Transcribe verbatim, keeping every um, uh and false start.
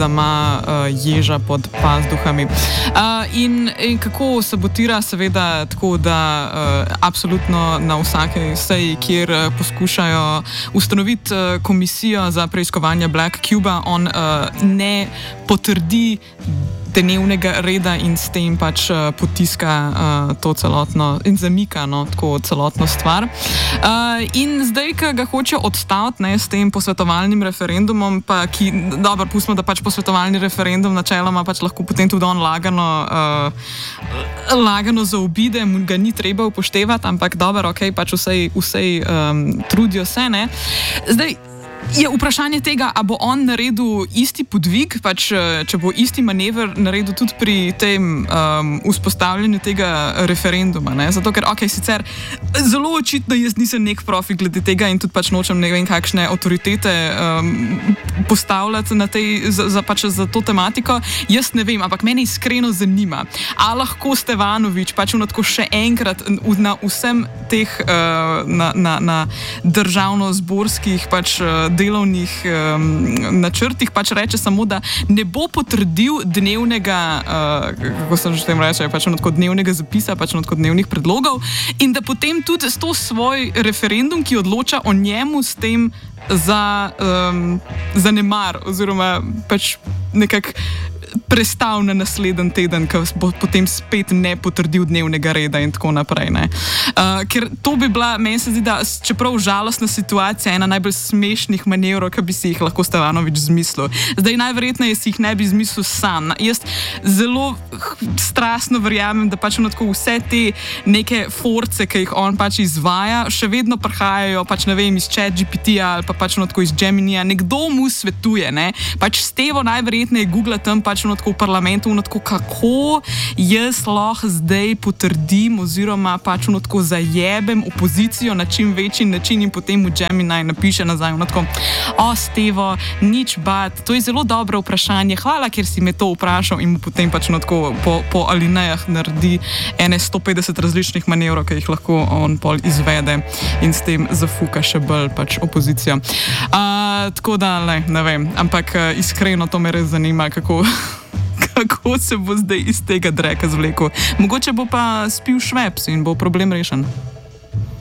da ima uh, ježa pod pazduhami. Uh, in, in kako sabotira, seveda tako, da uh, absolutno na vsake seji, kjer uh, poskušajo ustanoviti uh, komisijo za preiskovanje Black Cuba, on uh, ne potrdi dnevnega reda in s tem pač uh, potiska uh, to celotno in zamika no, tako celotno stvar. Uh, in zdaj, ko ga hoče odstaviti ne, s tem posvetovalnim referendumom, pa ki, dobro, pustimo, da pač posvetovalni referendum načeloma pač lahko potem tudi on lagano, uh, lagano zaobide, mu ga ni treba upoštevati, ampak dobro, ok, pač vsej, vsej um, trudijo se, ne. Zdaj, je vprašanje tega, a bo on naredil isti podvig, pač če bo isti manever naredil tudi pri tem um, vzpostavljanju tega referenduma, ne? Zato ker, ok, sicer zelo očitno jaz nisem nek profi glede tega in tudi pač nočem ne vem kakšne avtoritete um, postavljati na tej, za, za, pač za to tematiko, jaz ne vem, ampak mene iskreno zanima, a lahko Stevanović pač tako še enkrat na vsem teh uh, na, na, na državno-zborskih pač delovnih um, načrtih pač reče samo, da ne bo potrdil dnevnega, uh, kako se že tem reče, pač tako dnevnega zapisa, pač tako dnevnih predlogov in da potem tudi s to svoj referendum, ki odloča o njemu s tem za um, zanemar oziroma pač nekako prestal na naslednji teden, ko bo potem spet ne potrdil dnevnega reda in tako naprej. Ne. Uh, ker to bi bila, meni se zdi, da čeprav žalostna situacija, ena najbolj smešnih manevrov, ki bi si jih lahko Stevanović zmislil. Zdaj najverjetneje si jih ne bi zmislil sam. Jaz zelo strastno verjamem, da pač tako vse te neke force, ki jih on pač izvaja, še vedno prihajajo pač ne vem iz ChatGPT-ja ali pa pač tako iz Geminija. Nekdo mu svetuje, ne. Pač Stevo najverjetneje googla tam pač v parlamentu, tako, kako jaz lahko zdaj potrdim oziroma pač tako zajebem opozicijo na čim večji način in potem v Gemini napiše nazaj tako, o Stevo, nič bad, to je zelo dobro vprašanje, hvala, ker si me to vprašal in mu potem pač tako po, po alinejah naredi ene sto petdeset različnih manevrov, ki jih lahko on pol izvede in s tem zafuka še bolj pač opozicijo. Uh, tako da, le, ne vem, ampak uh, iskreno to me res zanima, kako kako se bo zdaj iz tega dreka zvlekel. Mogoče bo pa spil Šveps in bo problem rešen.